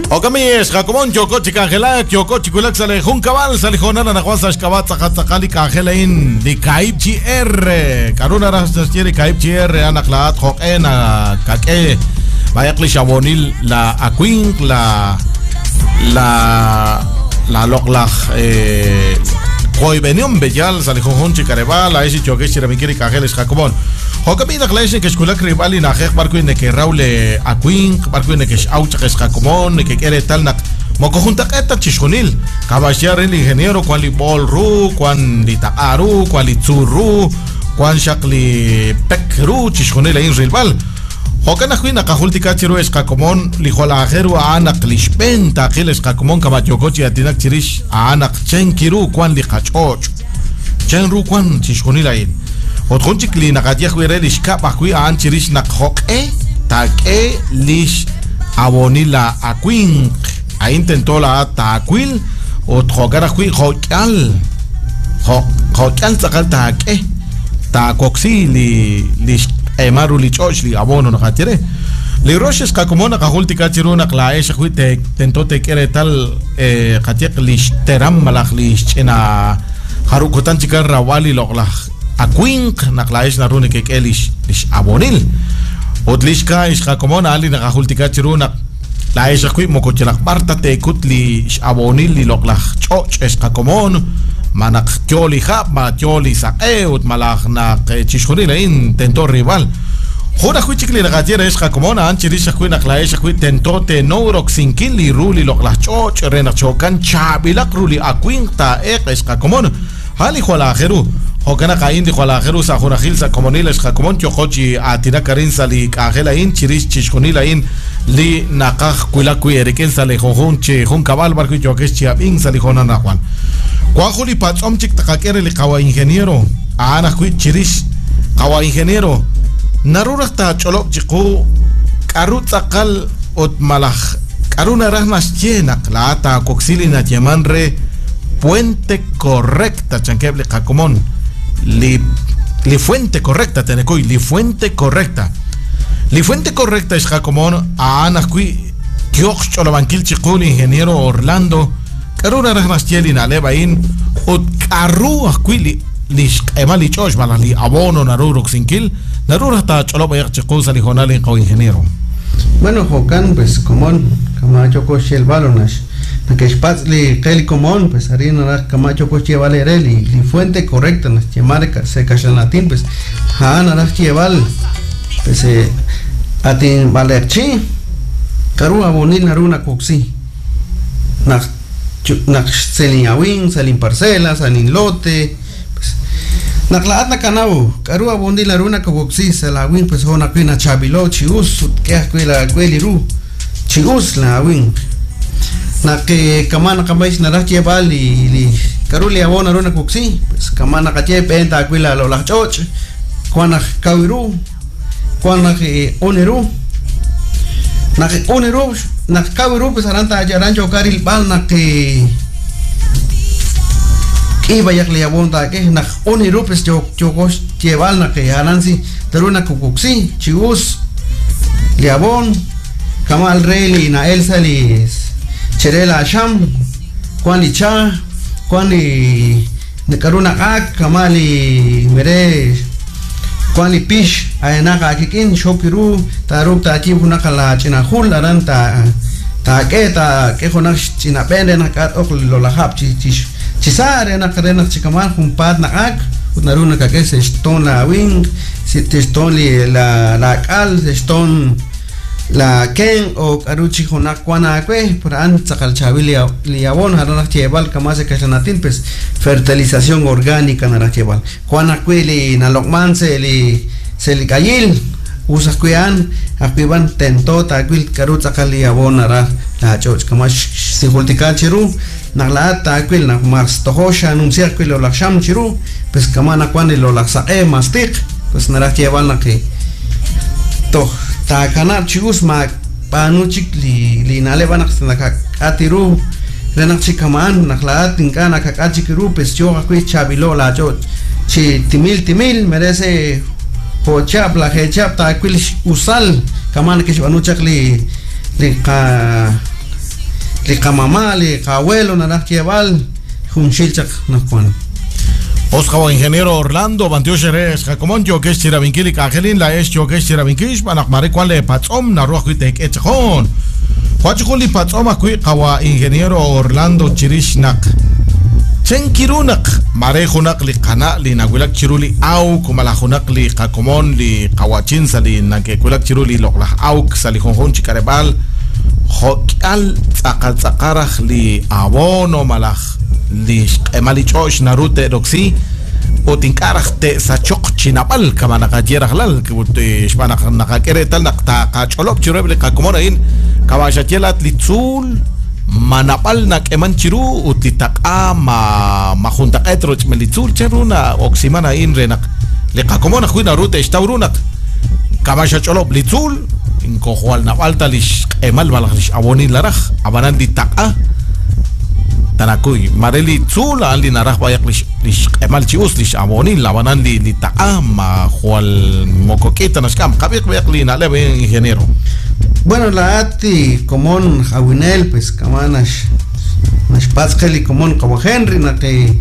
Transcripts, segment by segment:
Okamies, Jacomón, Chocochi, Cangela, Chocochi, Kulak, Sale, Juncabal, Salijonana, Nahuasa, Cabatza, Hatzakali, Cangelain, de Caipchi R, Caruna Rastas, Caipchi R, Anaclat, Joena, Caque, Bayakli Chabonil, la Aquin, la Loclaj, Coibenium, Bellal, Salijon, Chicarebal, la Esi Choquechi, Ramikiri, Cangeles, Jacomón. Hokamida Glacier que escuela Cribali na Hek Barco en que Raúl Aquin, Barco en que Aucha que es Jacomón, que quiere tal nak Moco junta esta Chishunil, Caballero el ingeniero, Quali Bolru, Quan Litaaru, Quali Zurru, Quan Shakli Pekru, Chishunil en Rilbal. Hokana Quina Cajultica Chiru es Jacomón, Lijola Jeru Anak Lishpenta, Giles Jacomón, Cabachocochi, Atinak Chirish, Anak Chenkiru, Quan Licachoch, Chenru, Quan Chishunil ahí. Otronchik li nakatiya kuire lish kapakui aan chirish nakhok take lish abonila akwin a intentó la takwil otrogara kui hokyal sakal take takoksi li lish emaru li choch li abono nakatire li roshes kakomona kahultika chiruna klaesh kui te tento te kere tal katiek lish teram malak lish chena harukotan chikar rawali loklah Aquin, Naklaes Narune que Elish, Abonil. Otlishka is Jacomona, Ali Nahultica Chiruna, La Esaqui, Mocochilak Marta, te Kutli, Abonil, Loklach, Choch, Escacomon, Manak Joli Hab, Joli Saeut, Malach, Chishurila in, Tento Rival. Jora Huichikli, la Gatiera es Jacomona, Anchirisha Quina, Claesha Quit, Tentote, Norox, Sinkili, Ruli, Loklach, Choch, Renachocan, Chabilak, Ruli, Aquinta, Escacomon, Hali Huala Jeru. Hokana kain di kwala kherusa khuna khilsa komonila is khakomon chokochi atina karin sali kahela in chiris chishkunila in li nakah kuila kuereken sali khon che khon kabal barku chokes chiabin sali khona nakwan kwa khuli patsom chik takakere li kawa ingeniero ana kui chiris kawa ingeniero narura ta cholok chiku karut takal ot malach karuna rahnas chena klata koksili na chemanre puente correcta chankeble khakomon li fuente correcta tenecoy li fuente correcta es Jacomón a Anacui Kiox Cholobanquil Chicul ingeniero Orlando Caruna Rasmastielin Alebain ut Carru Aquili lish emali chosh balali abono naruro sinkil narura ta Choloba Chicul Salijonal en ingeniero. Bueno, Jocan, pues común Camacho Coche el balonash que espatzli kel común pues harina Camacho Coche vale li fuente correcta nas chemarca se cachanatin pues han aras cheval pues atin valerchi caru abonil naruna coxi nach selin awin selin parcelas selin lote pues naklaat na kanao caru abonil naruna coxi selawin pues hona quina chabilo chius que aquela queliru chius la awin na que kamana kamais na rache bali li karuli abona rona kuksi pues kamana kache penta aquila lo la choch kwana kawiru kwana que oneru na que oneru na kawiru pues aranta arancho karil bal na que iba yak le abonda que na oneru pues yo gosh cheval na que aransi teruna kukuksi chius le abon kamal reli na elsa lis Cherela Sham, Kwani Cha, Kwani Nekaruna Ak, Kamali Mere, Kwani Pish, Ayanaka Kikin, Shokiru, Taruk Taki Hunakala, Chinahul, Aranta, Taketa, Kehonash, Chinapende, Nakat Oklolahap, Chisare, Nakarena Chikaman, Humpad Nak, Naruna Kakes, Stone la Wing, Stone la Cal, Stone. La Ken o Karuchi Honakwana Kwe, por Anzakal Chabilia Liabon, Haranachebal, Kamase Kachanatin, pues fertilización orgánica Narachebal. Juanakwili, Nalokman, se li Kayil, Usakwean, Apiban, Tentota, Aquil, Karutzakal Liabon, Ara, la Choch, Kamash, Sihultikachiru, Nalata, Aquil, Nakmars Tohosha, anunciar que lo Laksham Chiru, pues Kamana Kwani lo Laksae, Mastik, pues Narachebal Naki. Toh. Ta kanar chigus ma panuchik li nale banak atiru renak chikaman naklat tinkana kakachikiru pues yo akui chabilo la yo chi timil merece hochap la hechap ta akui usal kaman que banuchak li li kamama li abuelo naraj cheval junchilchak nakwan Oscar ingeniero Orlando Bantio Xeres Jacomón yo que chiravinkili Cajelin la es yo que chiravinkish banak mare cual le patsom na ruach kuitek etchon Huachuli patsom akui kawa ingeniero Orlando Chirishnak Chenkirunak mare junak li kana li nagulak chiruli au kumalajunak li Jacomón li kawachin sali nake kulak chiruli loklah au sali jonjon chikarebal hokal tsaqaraj li abono malaj li emalichosh narute roxi o tinkaraj te sachok chinapal kama nakatieraj lal que shpanak nakakere tal nakta kacholop chireble kakomorain kabashatelat litzul manapal nakeman chiru utitaka ma juntaqetro chmelitzul cheruna oximana inrenak le kakomona juina rute estaurunak kabashacholop litzul inkojual napalta lish emal balaj abonin laraj abanan ditaka Tanakuy, Mareli Zula, Anli Naraj Bayak Lish Emalchius, Lish Abonin, Labanan Li Taama, Jual Mocoqueta, Nascam, Javier Berlina, Leve, ingeniero. Bueno, la ati común Jawinel, pues Kamanash Nashpatzkeli común como Henry, na que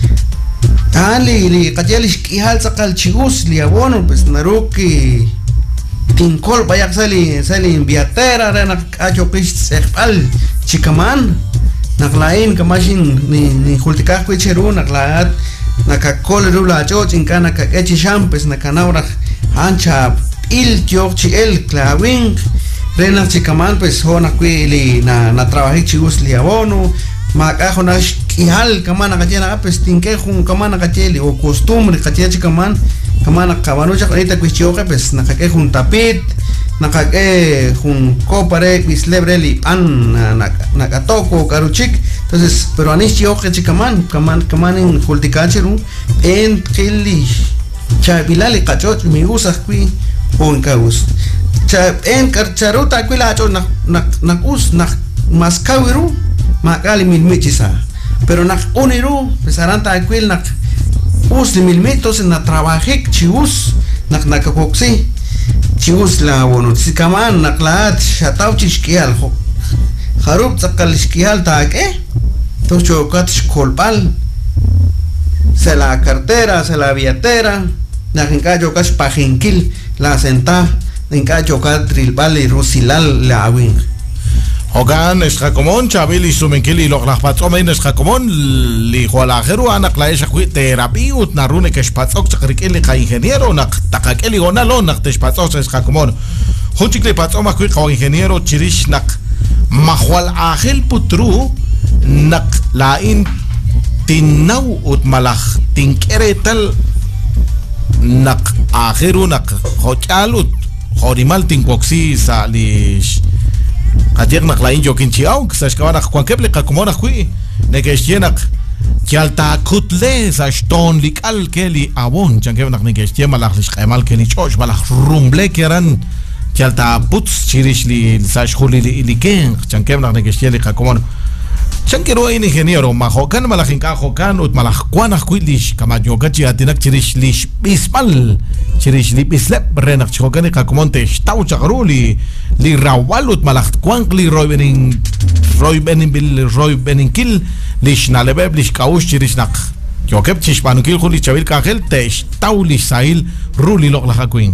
Ali, Kajelish Kihal Sakal Chigus, Liabono, pues Naruki Tinkol Bayak Sali en Viatera, Rena Ayokish Sekal, Chikaman. Naklain kamashin ni hultikaj kwicheru naklaat nakakol la choch inka nakakechi champes nakanaura ancha il tiochi el claving rena chikaman pues hona kwili na trabajé chigus li abono makajo na kihal kamana kachena pues tinkejun kamana kacheli o costumbre kachechi kamana kabanocha ahorita kwichioke pues nakakejun tapit nakake jun kopare bislebreli an nakatoko karuchik entonces pero anish yoke chikaman kaman en hultikacheru en kili chabilali kachot mi usa kwi on kaus cha en karcharuta kwila cho nakus nak maskawiru makali milmichisa pero nak uniru pesaranta kwil nak us de milmitos na trabajik chius nakakoksi chius la bono sikaman naklat shataw chishkial ho harup tsakal shkial taake to chokat shkolpal se la cartera se la billetera nakinka chokas pajinkil la senta ninka chokat trilbal y rusilal la awin Hogan es Jacomón Chabili Sumenkili Lograpatzomen es Jacomón li Jualajeru anak la esha terapia narune que spatzok chakrikeli ka ingeniero nak takakeli gonalo nak tespatzos es Jacomón Huchikli patzoma kui ka ingeniero chirish nak mahwal agel putru nak lain tinau ut malach tinkeretal nak ajeru nak hochalut horimal tinkoksi sa lish Kajer nak lain jokin chiao, que se escaban Juan Keble como na hui, ne que estienak Kialta kutle sa ston likal keli abon, chanke nak ne que estiema la mal keli chosh malach rumble keran Kialta putz chirish li sa shuli li ken, chanke nak ne que estieli como Chankero in ingeniero majokan malajinka jokan ut malajkuan ajuilish kamayogachi atinak chirish lish bismal chirish li bislep renak jokan kakomonte stau chagruli li rawalut malajkuan li roibenin bil roibenin kil lish nalebeb lish kaush chirish nak jokep chishpanukil juli chabil kangel te stau lish sail ruli lok lajakuin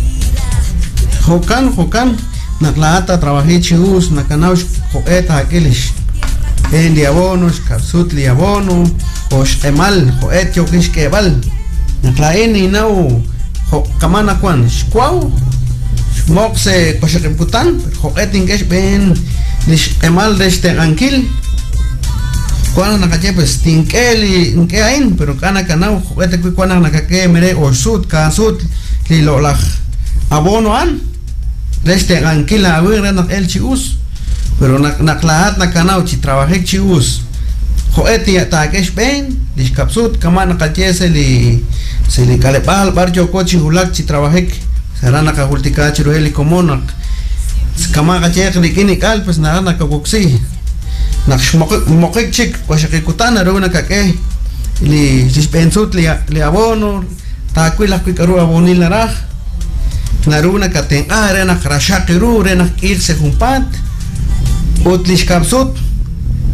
jokan naklata trabajé chius nakanaush joeta akilish en diabonos, capsut liabono, os emal, joet yokish kebal, naklaen y nau, kamana kwan, shkwau, moxe koshakiputan, joet ingesh ben, lish emal deste ankil, kwan nakache pues tinkeli, nkeain, pero kana kanau, joet kwana nakake mere, osut, kasut, lilolach, abono an, deste ankil, awir nak el chius, pero naklahat nakanau chi trabajé chius joeti atakesh ben lishkapsut kama nakache se li kalepal barjo kochi hulak chi trabajé será nakahultika chirueli komonak kama kache likini kal pues nara nakakoksi nakshmokek chik kwashakikutan ro nakake li dispensut li abono takwila kwikaru abonil naraj naruna katen are nakrashakiru re nakirse jumpat Utlish kapsut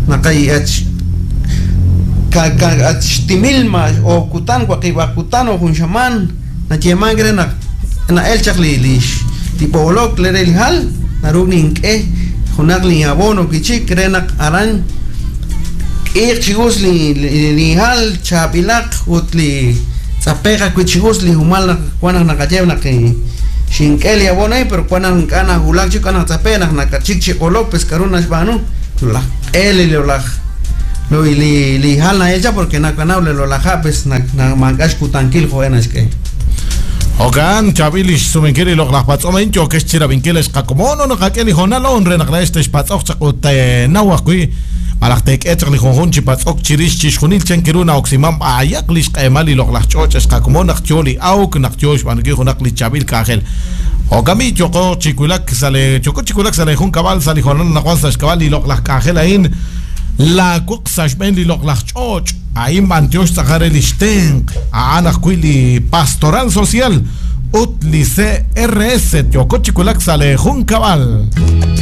nakay ach timilma o kutan kwa kiba kutan o kunshaman na chemangre na elchak li tipolok le relhal narugning hunak li abono kichik renak aran chigus li hal chapilak utli zapega kuchigus li humal kwana nakachevna que shinkeli abonay pero kwana kana hulak chikana zapena nakachik chikolok pescaruna shbanu la la lo li hal na ella porque nakanable lo la japes na mangash kutankil joenas que Ogan chabilis sumenkeli lo glapat omencho que chira vinkeles kakomono no kakeli honalo onre nagreste spatzok chakut nawakui alaktek etli honhon chipatzok chiris chishunil chenkiruna oximam ayaklis qaemali lo glachchoches kakomono choli auk nakchosh banki honakli chabil kagel Ogami choko chikulak sale hun kabal sale honan nakwansas kabali lo glach kagel ain la coxas ben li loglach choch ahí mantios sagarel stenk anak kuili pastoral social utlice RS choco chikulak sale hun cabal